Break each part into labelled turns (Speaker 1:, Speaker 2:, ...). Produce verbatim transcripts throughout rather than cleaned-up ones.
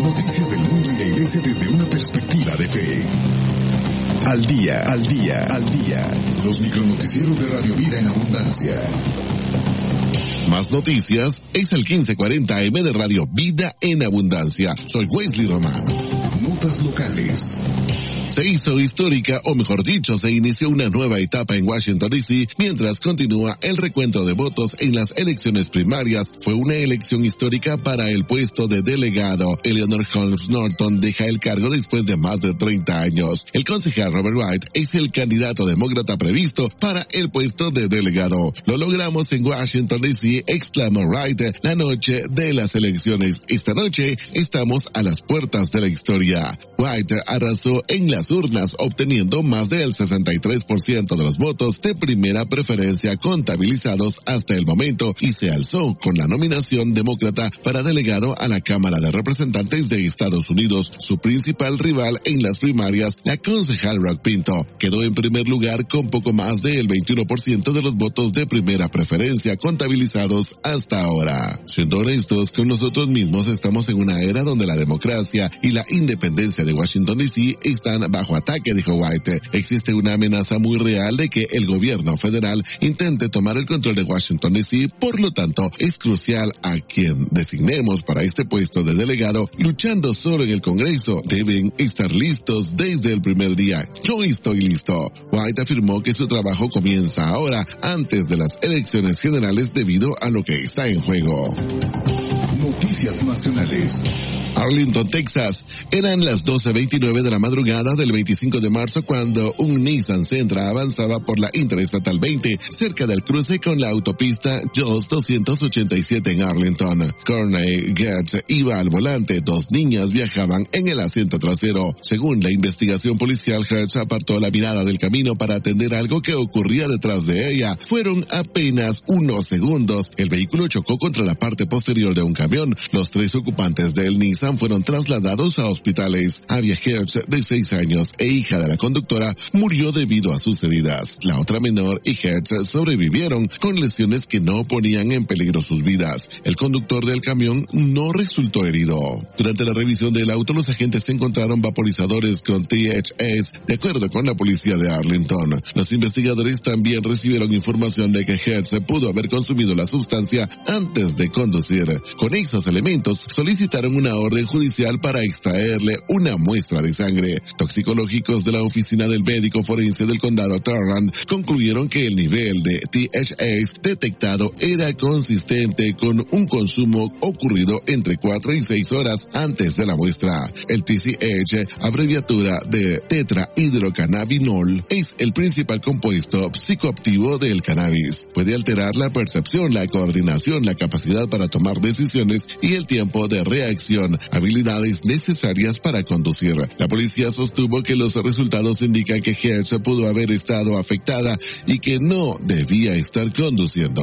Speaker 1: Noticias del mundo y la iglesia desde una perspectiva de fe. Al día, al día, al día. Los micronoticieros de Radio Vida en Abundancia.
Speaker 2: Más noticias es el quince cuarenta eme de Radio Vida en Abundancia. Soy Wesley Román.
Speaker 1: Notas locales.
Speaker 2: Se hizo histórica, o mejor dicho, se inició una nueva etapa en Washington D C mientras continúa el recuento de votos en las elecciones primarias. Fue una elección histórica para el puesto de delegado. Eleanor Holmes Norton deja el cargo después de más de treinta años. El concejal Robert Wright es el candidato demócrata previsto para el puesto de delegado. Lo logramos en Washington D C, exclamó Wright la noche de las elecciones. Esta noche estamos a las puertas de la historia. Wright arrasó en las urnas, obteniendo más del sesenta y tres por ciento de los votos de primera preferencia contabilizados hasta el momento y se alzó con la nominación demócrata para delegado a la Cámara de Representantes de Estados Unidos. Su principal rival en las primarias, la concejal Rock Pinto, quedó en primer lugar con poco más del veintiuno por ciento de los votos de primera preferencia contabilizados hasta ahora. Siendo honestos con nosotros mismos, estamos en una era donde la democracia y la independencia de Washington D C están bajo ataque, dijo White. Existe una amenaza muy real de que el gobierno federal intente tomar el control de Washington D C, por lo tanto, es crucial a quien designemos para este puesto de delegado, luchando solo en el Congreso. Deben estar listos desde el primer día. Yo estoy listo. White afirmó que su trabajo comienza ahora, antes de las elecciones generales, debido a lo que está en juego.
Speaker 1: Noticias nacionales.
Speaker 2: Arlington, Texas. Eran las doce veintinueve de la madrugada del veinticinco de marzo cuando un Nissan Sentra avanzaba por la Interestatal veinte cerca del cruce con la autopista Jos doscientos ochenta y siete en Arlington. Courtney Getz iba al volante, dos niñas viajaban en el asiento trasero. Según la investigación policial, Getz apartó la mirada del camino para atender algo que ocurría detrás de ella. Fueron apenas unos segundos. El vehículo chocó contra la parte posterior de un camión. Los tres ocupantes del Nissan fueron trasladados a hospitales. Abby Hertz, de seis años e hija de la conductora, murió debido a sus heridas. La otra menor y Hertz sobrevivieron con lesiones que no ponían en peligro sus vidas. El conductor del camión no resultó herido. Durante la revisión del auto, los agentes encontraron vaporizadores con T H C, de acuerdo con la policía de Arlington. Los investigadores también recibieron información de que Hertz pudo haber consumido la sustancia antes de conducir. Con esos elementos, solicitaron una orden judicial para extraerle una muestra de sangre. Toxicológicos de la oficina del médico forense del condado Tarrant concluyeron que el nivel de T H C detectado era consistente con un consumo ocurrido entre cuatro y seis horas antes de la muestra. El T C H, abreviatura de tetrahidrocannabinol, es el principal compuesto psicoactivo del cannabis. Puede alterar la percepción, la coordinación, la capacidad para tomar decisiones y el tiempo de reacción, habilidades necesarias para conducir. La policía sostuvo que los resultados indican que Hertz pudo haber estado afectada y que no debía estar conduciendo.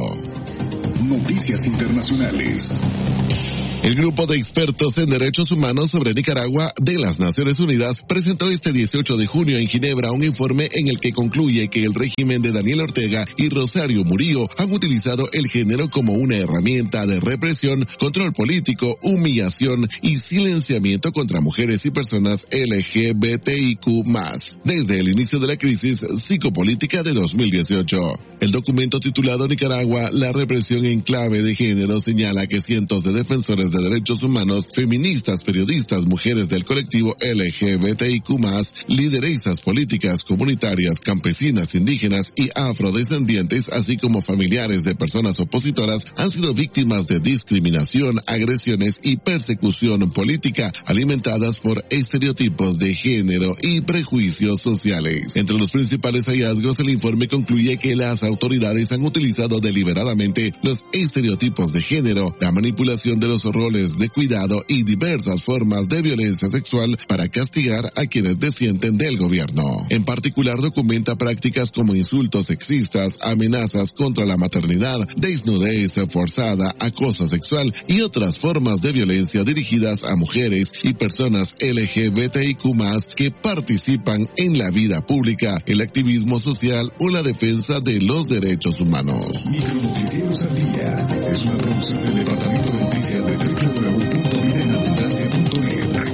Speaker 1: Noticias internacionales.
Speaker 2: El grupo de expertos en derechos humanos sobre Nicaragua de las Naciones Unidas presentó este dieciocho de junio en Ginebra un informe en el que concluye que el régimen de Daniel Ortega y Rosario Murillo han utilizado el género como una herramienta de represión, control político, humillación y silenciamiento contra mujeres y personas L G B T I Q más, desde el inicio de la crisis psicopolítica de dos mil dieciocho. El documento titulado Nicaragua, la represión en clave de género, señala que cientos de defensores de derechos humanos, feministas, periodistas, mujeres del colectivo L G B T I Q más, lideresas políticas, comunitarias, campesinas, indígenas y afrodescendientes, así como familiares de personas opositoras, han sido víctimas de discriminación, agresiones y persecución política alimentadas por estereotipos de género y prejuicios sociales. Entre los principales hallazgos, el informe concluye que las autoridades han utilizado deliberadamente los estereotipos de género, la manipulación de los roles de cuidado y diversas formas de violencia sexual para castigar a quienes disienten del gobierno. En particular, documenta prácticas como insultos sexistas, amenazas contra la maternidad, desnudez forzada, acoso sexual y otras formas de violencia dirigidas a mujeres y personas L G B T I Q más, que participan en la vida pública, el activismo social o la defensa de los derechos humanos.
Speaker 1: Micronoticieros al día es una producción del Departamento de Noticias de doble u doble u doble u punto vida en abundancia punto net.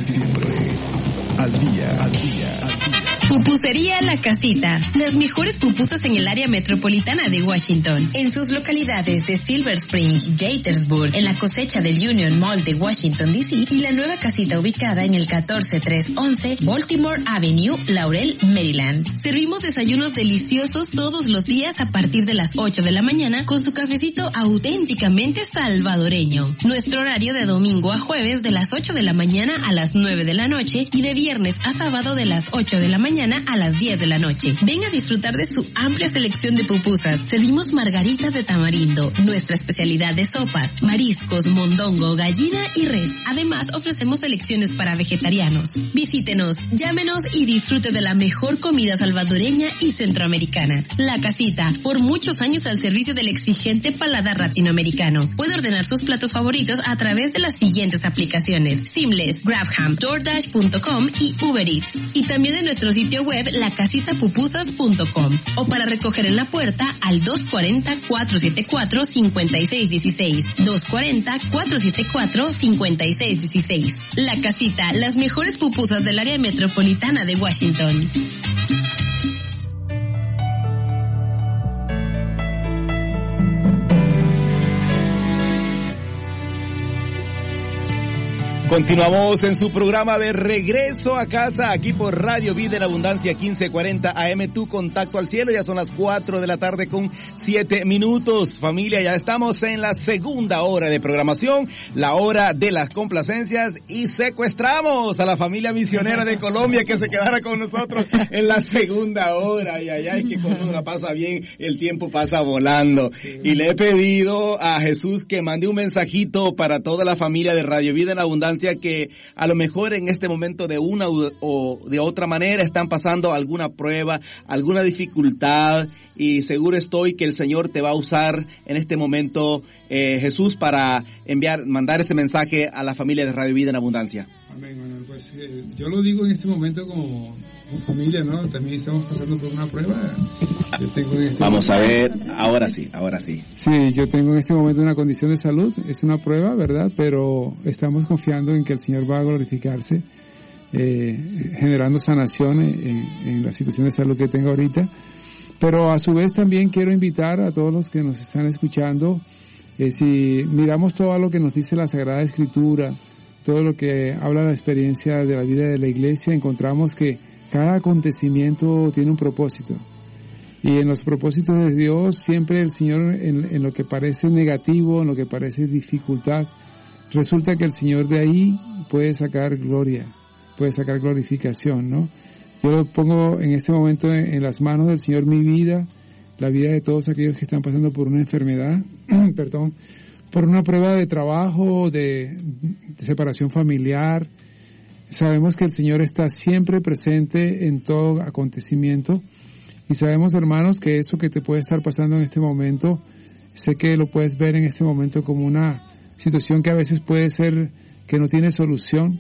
Speaker 1: siempre. Al día, al día, al día.
Speaker 3: Pupusería La Casita. Las mejores pupusas en el área metropolitana de Washington. En sus localidades de Silver Spring, Gaithersburg, en la cosecha del Union Mall de Washington, D C y la nueva casita ubicada en el catorce trescientos once Baltimore Avenue, Laurel, Maryland. Servimos desayunos deliciosos todos los días a partir de las ocho de la mañana con su cafecito auténticamente salvadoreño. Nuestro horario de domingo a jueves de las ocho de la mañana a las nueve de la noche y de viernes a sábado de las ocho de la mañana a las diez de la noche. Ven a disfrutar de su amplia selección de pupusas. Servimos margaritas de tamarindo, nuestra especialidad de sopas, mariscos, mondongo, gallina y res. Además, ofrecemos selecciones para vegetarianos. Visítenos, llámenos y disfrute de la mejor comida salvadoreña y centroamericana. La Casita, por muchos años al servicio del exigente paladar latinoamericano. Puede ordenar sus platos favoritos a través de las siguientes aplicaciones: Seamless, GrabHam, DoorDash punto com y Uber Eats. Y también de nuestro sitio web la casita pupusas punto com o para recoger en la puerta al dos cuarenta, cuatrocientos setenta y cuatro, cincuenta y seis dieciséis, dos cuarenta, cuatrocientos setenta y cuatro, cincuenta y seis dieciséis. La Casita, las mejores pupusas del área metropolitana de Washington.
Speaker 4: Continuamos en su programa de Regreso a Casa, aquí por Radio Vida en Abundancia quince cuarenta A M, tu contacto al cielo. Ya son las cuatro de la tarde con siete minutos. Familia, ya estamos en la segunda hora de programación, la hora de las complacencias, y secuestramos a la familia misionera de Colombia que se quedara con nosotros en la segunda hora. Ay, ay, ay, que cuando uno la pasa bien, el tiempo pasa volando. Y le he pedido a Jesús que mande un mensajito para toda la familia de Radio Vida en Abundancia, que a lo mejor en este momento de una o de otra manera están pasando alguna prueba, alguna dificultad, y seguro estoy que el Señor te va a usar en este momento, eh, Jesús, para enviar, mandar ese mensaje a la familia de Radio Vida en Abundancia.
Speaker 5: Amén, Manuel. Pues eh, yo lo digo en este momento como, como familia, ¿no? También estamos pasando por una prueba. Yo tengo en este
Speaker 4: Vamos
Speaker 5: momento...
Speaker 4: a ver, ahora sí, ahora sí.
Speaker 5: Sí, yo tengo en este momento una condición de salud, es una prueba, ¿verdad? Pero estamos confiando en que el Señor va a glorificarse, eh, generando sanación en, en la situación de salud que tengo ahorita. Pero a su vez también quiero invitar a todos los que nos están escuchando, eh, si miramos todo lo que nos dice la Sagrada Escritura, todo lo que habla de la experiencia de la vida de la iglesia, encontramos que cada acontecimiento tiene un propósito. Y en los propósitos de Dios, siempre el Señor, en, en lo que parece negativo, en lo que parece dificultad, resulta que el Señor de ahí puede sacar gloria, puede sacar glorificación, ¿no? Yo lo pongo en este momento en, en las manos del Señor mi vida, la vida de todos aquellos que están pasando por una enfermedad, perdón, por una prueba de trabajo, de, de separación familiar. Sabemos que el Señor está siempre presente en todo acontecimiento, y sabemos, hermanos, que eso que te puede estar pasando en este momento, sé que lo puedes ver en este momento como una situación que a veces puede ser que no tiene solución,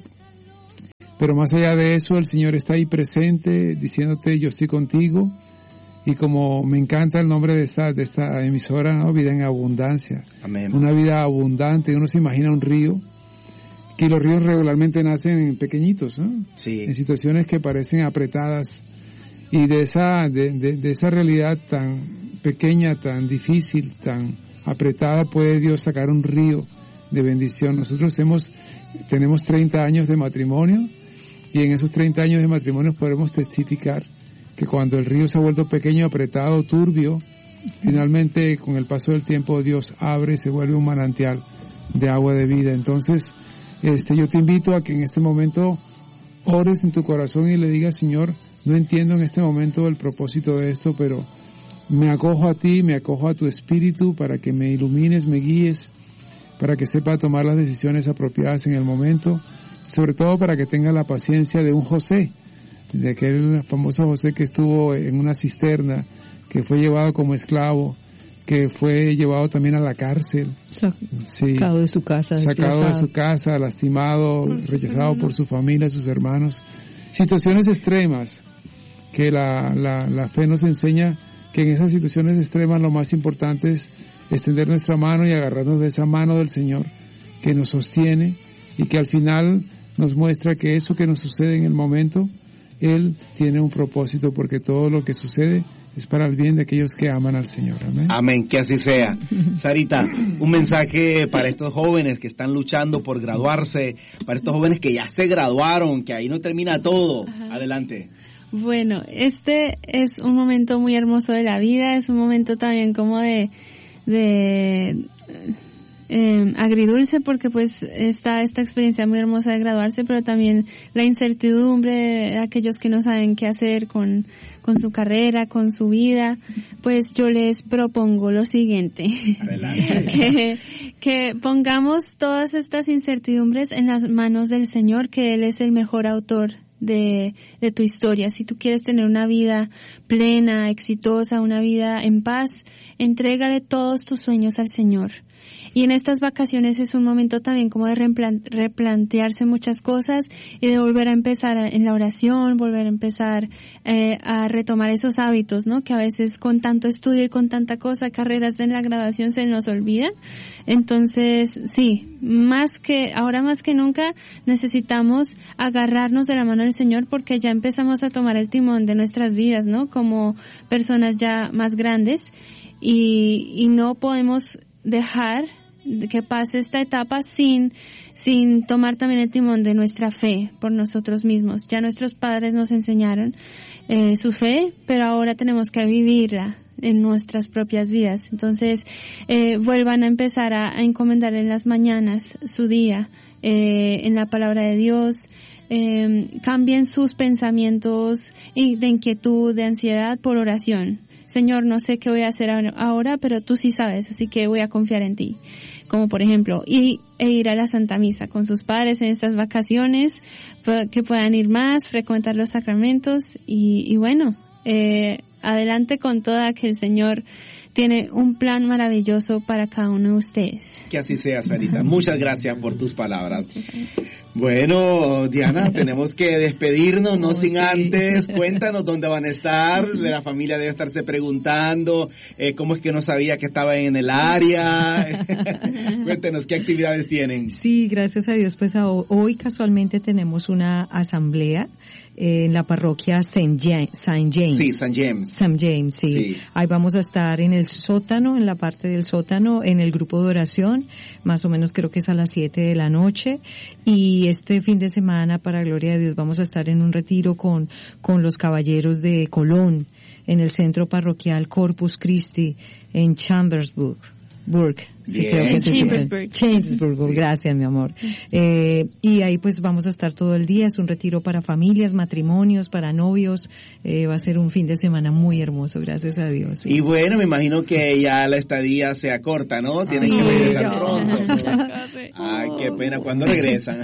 Speaker 5: pero más allá de eso, el Señor está ahí presente, diciéndote, yo estoy contigo. Y como me encanta el nombre de esta, de esta emisora, ¿no? Vida en Abundancia.
Speaker 4: Amén. Una
Speaker 5: vida abundante. Uno se imagina un río, que los ríos regularmente nacen en pequeñitos, ¿no?
Speaker 4: Sí.
Speaker 5: En situaciones que parecen apretadas. Y de esa, de, de, de esa realidad tan pequeña, tan difícil, tan apretada, puede Dios sacar un río de bendición. Nosotros hemos, tenemos treinta años de matrimonio, y en esos treinta años de matrimonio podemos testificar que cuando el río se ha vuelto pequeño, apretado, turbio, finalmente con el paso del tiempo Dios abre y se vuelve un manantial de agua de vida. Entonces, este, yo te invito a que en este momento ores en tu corazón y le digas, Señor, no entiendo en este momento el propósito de esto, pero me acojo a ti, me acojo a tu espíritu para que me ilumines, me guíes, para que sepa tomar las decisiones apropiadas en el momento, sobre todo para que tenga la paciencia de un José, de aquel famoso José que estuvo en una cisterna, que fue llevado como esclavo, que fue llevado también a la cárcel, sí,
Speaker 6: sacado de su casa,
Speaker 5: sacado de su casa, lastimado, rechazado por su familia, sus hermanos, situaciones extremas que la, la, la fe nos enseña que en esas situaciones extremas lo más importante es extender nuestra mano y agarrarnos de esa mano del Señor que nos sostiene y que al final nos muestra que eso que nos sucede en el momento, Él tiene un propósito, porque todo lo que sucede es para el bien de aquellos que aman al Señor. Amén.
Speaker 4: Amén, que así sea. Sarita, un mensaje para estos jóvenes que están luchando por graduarse, para estos jóvenes que ya se graduaron, que ahí no termina todo. Ajá. Adelante.
Speaker 6: Bueno, este es un momento muy hermoso de la vida, es un momento también como de, de eh, agridulce, porque pues está esta experiencia muy hermosa de graduarse, pero también la incertidumbre de aquellos que no saben qué hacer con, con su carrera, con su vida. Pues yo les propongo lo siguiente. Adelante. que, que pongamos todas estas incertidumbres en las manos del Señor, que Él es el mejor autor de, de tu historia. Si tú quieres tener una vida plena, exitosa, una vida en paz, entrégale todos tus sueños al Señor. Y en estas vacaciones es un momento también como de replantearse muchas cosas y de volver a empezar en la oración, volver a empezar eh, a retomar esos hábitos, ¿no? Que a veces con tanto estudio y con tanta cosa, carreras en la graduación se nos olvidan. Entonces, sí, más que, ahora más que nunca necesitamos agarrarnos de la mano del Señor, porque ya empezamos a tomar el timón de nuestras vidas, ¿no? Como personas ya más grandes, y, y no podemos dejar que pase esta etapa sin sin tomar también el timón de nuestra fe por nosotros mismos. Ya nuestros padres nos enseñaron eh, su fe, pero ahora tenemos que vivirla en nuestras propias vidas. Entonces, eh, vuelvan a empezar a, a encomendar en las mañanas su día eh, en la palabra de Dios. Eh, cambien sus pensamientos de inquietud, de ansiedad, por oración. Señor, no sé qué voy a hacer ahora, pero tú sí sabes, así que voy a confiar en ti. Como por ejemplo, y, e ir a la Santa Misa con sus padres en estas vacaciones, que puedan ir más, frecuentar los sacramentos, y, y bueno, eh, adelante con toda, que el Señor tiene un plan maravilloso para cada uno de ustedes.
Speaker 4: Que así sea, Sarita. Muchas gracias por tus palabras. Bueno, Diana, tenemos que despedirnos, no oh, sin sí. antes. Cuéntanos dónde van a estar. La familia debe estarse preguntando eh, cómo es que no sabía que estaban en el área. Cuéntenos qué actividades tienen.
Speaker 7: Sí, gracias a Dios. Pues a, hoy casualmente tenemos una asamblea en la parroquia Saint James. Saint James.
Speaker 4: Sí, Saint James.
Speaker 7: Saint James, sí. sí. Ahí vamos a estar en el sótano, en la parte del sótano, en el grupo de oración, más o menos creo que es a las siete de la noche, y este fin de semana, para gloria de Dios, vamos a estar en un retiro con, con los caballeros de Colón, en el centro parroquial Corpus Christi, en Chambersburg. Burg, sí, yeah. creo que es
Speaker 6: Chambersburg.
Speaker 7: Chambersburg, gracias, mi amor. Eh, y ahí pues vamos a estar todo el día, es un retiro para familias, matrimonios, para novios, eh, va a ser un fin de semana muy hermoso, gracias a Dios. Sí.
Speaker 4: Y bueno, me imagino que ya la estadía se acorta, ¿no? Tienen sí, que regresar no. pronto. Ay, qué pena, ¿cuándo regresan?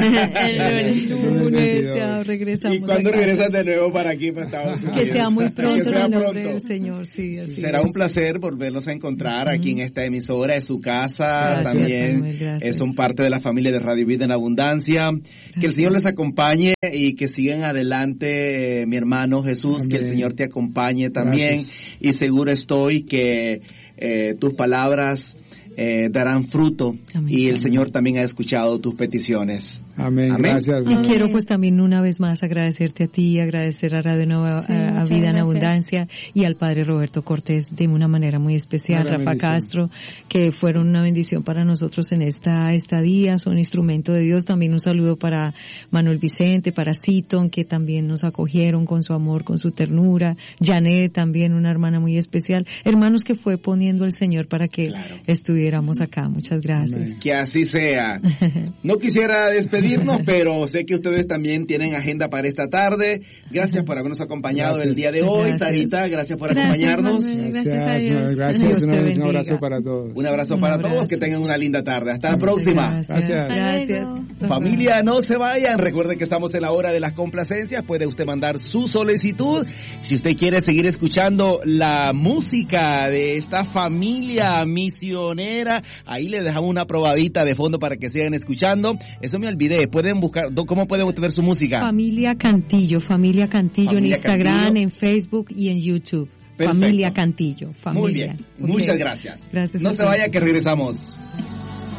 Speaker 7: El lunes ya regresamos.
Speaker 4: ¿Y cuándo regresan de nuevo para aquí, para Estados Unidos?
Speaker 7: Que sea muy pronto,
Speaker 4: que sea
Speaker 7: en el nombre
Speaker 4: pronto.
Speaker 7: del Señor, sí, así
Speaker 4: Será
Speaker 7: es.
Speaker 4: un placer volverlos a encontrar aquí en esta emisora, es su casa,
Speaker 7: gracias,
Speaker 4: también
Speaker 7: Samuel,
Speaker 4: son parte de la familia de Radio Vida en Abundancia. Gracias. Que el Señor les acompañe y que sigan adelante, eh, mi hermano Jesús, amén. Que el Señor te acompañe también. Gracias. Y seguro estoy que eh, tus palabras eh, darán fruto, amén, y el amén. Señor también ha escuchado tus peticiones.
Speaker 5: Amén, amén. Gracias.
Speaker 7: Y amén. Quiero pues también una vez más agradecerte a ti, agradecer a Radio Nueva, sí, a, a Vida en Abundancia, y al Padre Roberto Cortés de una manera muy especial, Rafa bendición. Castro, que fueron una bendición para nosotros en esta estadía, son instrumento de Dios. También un saludo para Manuel Vicente, para Citon, que también nos acogieron con su amor, con su ternura. Janet también, una hermana muy especial. Hermanos que fue poniendo el Señor para que claro. estuviéramos acá. Muchas gracias.
Speaker 4: Amén. Que así sea. No quisiera despedir pero sé que ustedes también tienen agenda para esta tarde. Gracias por habernos acompañado gracias. El día de hoy. Gracias. Sarita, gracias por gracias, acompañarnos.
Speaker 5: Manuel, gracias, gracias a Dios. Gracias, un, un abrazo para todos.
Speaker 4: Un abrazo un para abrazo. Todos, que tengan una linda tarde. Hasta la próxima.
Speaker 5: Gracias.
Speaker 7: Gracias.
Speaker 4: Familia, no se vayan. Recuerden que estamos en la hora de las complacencias. Puede usted mandar su solicitud. Si usted quiere seguir escuchando la música de esta familia misionera, ahí les dejamos una probadita de fondo para que sigan escuchando. Eso me olvidé. Pueden buscar, ¿cómo pueden ver su música?
Speaker 7: Familia Cantillo, Familia Cantillo Familia en Instagram, Cantillo. En Facebook y en YouTube. Perfecto. Familia Cantillo. Familia.
Speaker 4: Muy bien, okay. Muchas gracias.
Speaker 7: Gracias.
Speaker 4: No se vaya, que regresamos.